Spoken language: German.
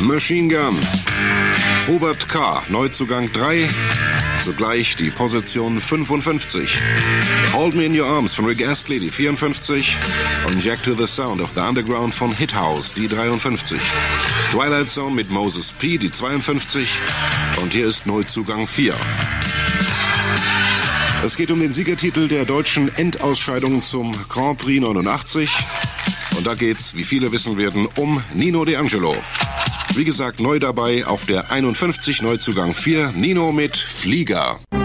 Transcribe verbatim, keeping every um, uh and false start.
Machine Gun. Hubert K., Neuzugang drei, zugleich die Position fünfundfünfzig. Hold Me in Your Arms von Rick Astley, die vierundfünfzig. Und Jack to the Sound of the Underground von Hit House, die dreiundfünfzig. Twilight Zone mit Moses P., die zweiundfünfzig. Und hier ist Neuzugang vier. Es geht um den Siegertitel der deutschen Endausscheidung zum Grand Prix neunundachtzig. Und da geht's, wie viele wissen werden, um Nino D'Angelo. Wie gesagt, neu dabei auf der einundfünfzig, Neuzugang vier, Nino mit Flieger.